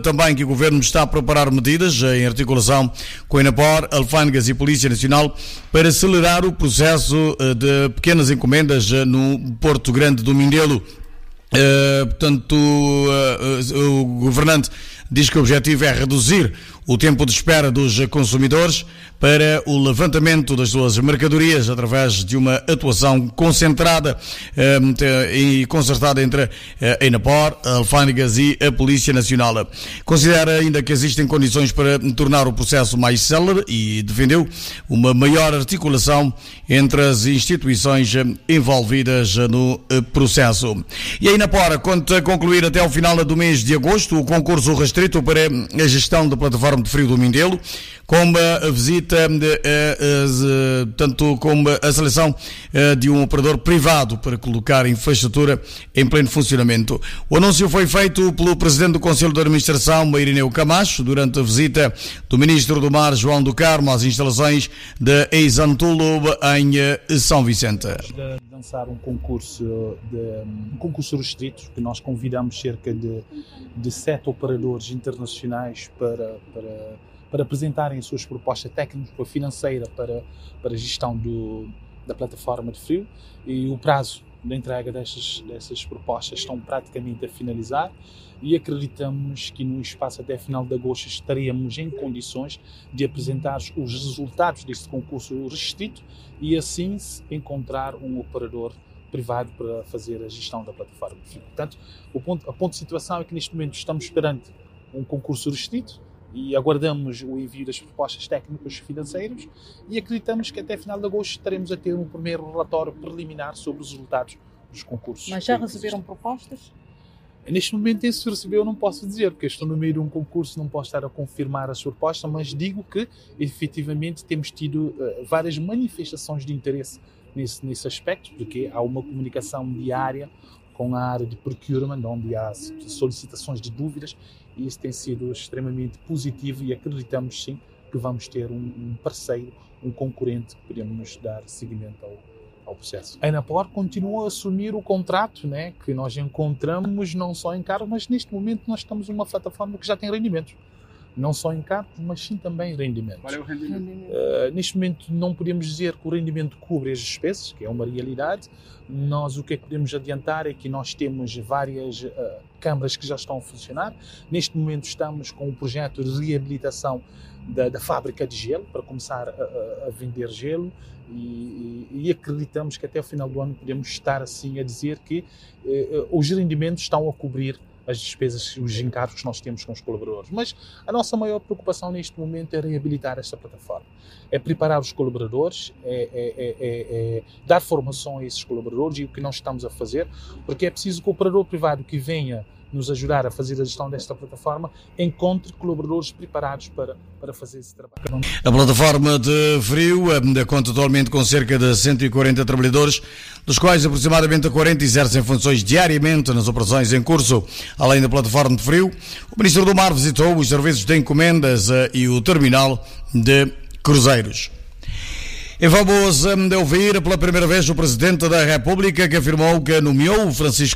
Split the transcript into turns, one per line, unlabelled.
também que o Governo está a preparar medidas em articulação com a Enapor, alfândegas e Polícia Nacional para acelerar o processo de pequenas encomendas no Porto Grande do Mindelo. O governante diz que o objetivo é reduzir o tempo de espera dos consumidores para o levantamento das suas mercadorias através de uma atuação concentrada e concertada entre a Enapor, a alfândegas e a Polícia Nacional. Considera ainda que existem condições para tornar o processo mais célere e defendeu uma maior articulação entre as instituições envolvidas no processo. E a Enapor conta concluir até ao final do mês de agosto o concurso restrito para a gestão da plataforma de frio do Mindelo, com a visita, tanto como a seleção de um operador privado para colocar a infraestrutura em pleno funcionamento. O anúncio foi feito pelo Presidente do Conselho de Administração, Irineu Camacho, durante a visita do Ministro do Mar, João do Carmo, às instalações da Exantulo em São Vicente.
De lançar um concurso restrito, que nós convidamos cerca de 7 operadores internacionais para apresentarem as suas propostas técnicas, financeiras para a gestão da plataforma de frio, e o prazo da entrega dessas propostas estão praticamente a finalizar, e acreditamos que no espaço até final de agosto estaremos em condições de apresentar os resultados deste concurso restrito e assim encontrar um operador privado para fazer a gestão da plataforma de frio. Portanto, a ponto de situação é que neste momento estamos perante um concurso restrito e aguardamos o envio das propostas técnicas financeiras e acreditamos que até final de agosto estaremos a ter um primeiro relatório preliminar sobre os resultados dos concursos.
Mas já receberam propostas?
Neste momento, se recebeu, não posso dizer, porque estou no meio de um concurso, não posso estar a confirmar as propostas, mas digo que, efetivamente, temos tido várias manifestações de interesse nesse aspecto, porque há uma comunicação diária com a área de procurement, onde há solicitações de dúvidas, e isso tem sido extremamente positivo e acreditamos, sim, que vamos ter um parceiro, um concorrente que podemos dar seguimento ao processo. A Enapor continua a assumir o contrato, né, que nós encontramos não só em carros, mas neste momento nós estamos numa plataforma que já tem rendimentos. Não só em carros, mas sim também rendimentos.
Qual é o rendimento?
Neste momento não podemos dizer que o rendimento cobre as despesas, que é uma realidade. Nós o que é que podemos adiantar é que nós temos várias câmaras que já estão a funcionar. Neste momento estamos com um projeto de reabilitação da fábrica de gelo, para começar a vender gelo, e acreditamos que até o final do ano podemos estar assim a dizer que os rendimentos estão a cobrir as despesas, os encargos que nós temos com os colaboradores. Mas a nossa maior preocupação neste momento é reabilitar esta plataforma. É preparar os colaboradores, é dar formação a esses colaboradores, e o que nós estamos a fazer, porque é preciso que o operador privado que venha nos ajudar a fazer a gestão desta plataforma encontre colaboradores preparados para fazer esse trabalho.
A plataforma de frio conta atualmente com cerca de 140 trabalhadores, dos quais aproximadamente 40 exercem funções diariamente nas operações em curso. Além da plataforma de frio, o Ministro do Mar visitou os serviços de encomendas e o terminal de cruzeiros. E vamos ouvir pela primeira vez o Presidente da República, que afirmou que nomeou Francisco